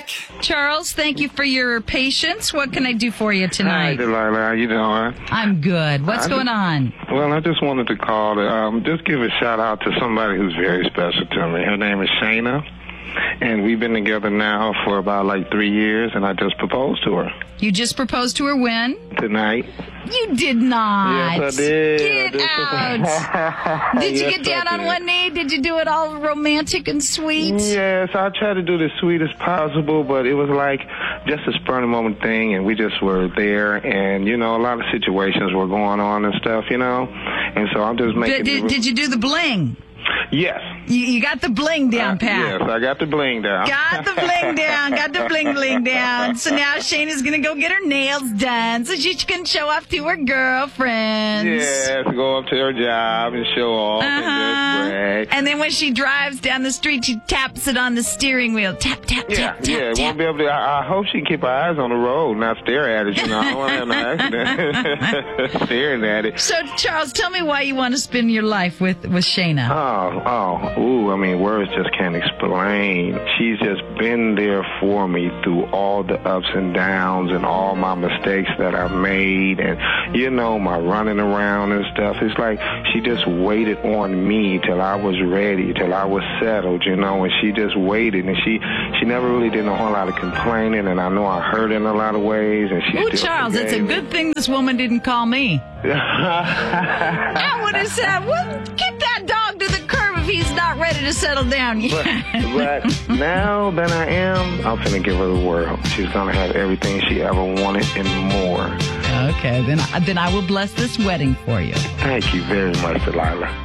back. Charles, thank you for your patience. What can I do for you Hi, tonight? Delilah. How you doing? I'm good. What's going on? Well, I just wanted to call to just give a shout out to somebody who's very special to me. Her name is Shayna, and we've been together now for about 3 years, and I just proposed to her. You just proposed to her when? Tonight. You did not. Yes, I did. Get out. Did you get down on one knee? Did you do it all romantic and sweet? Yes, I tried to do the sweetest possible, but it was just a spur of the moment thing, and we just were there, and, a lot of situations were going on and stuff, and so I'm just making Did you do the bling? Yes. You got the bling down, Pat. Yes, I got the bling down. Got the bling down. Got the bling down. So now Shayna's going to go get her nails done so she can show off to her girlfriends. Yes, go up to her job and show off and just brag. And then when she drives down the street, she taps it on the steering wheel. Tap, tap, tap, tap, tap. Won't be able to. I hope she can keep her eyes on the road, not stare at it. I don't want to have no accident staring at it. So, Charles, tell me why you want to spend your life with Shayna. Words just can't explain. She's just been there for me through all the ups and downs and all my mistakes that I've made and, my running around and stuff. It's like she just waited on me till I was ready, till I was settled, and she just waited, and she never really did a whole lot of complaining, and I know I hurt in a lot of ways, and she still Charles, it's a good thing this woman didn't call me. I would have said, well, get that dog to the curb if he's not ready to settle down yet. But now that I am, I'm finna give her the world. She's gonna have everything she ever wanted and more. Okay, then I will bless this wedding for you. Thank you very much, Delilah.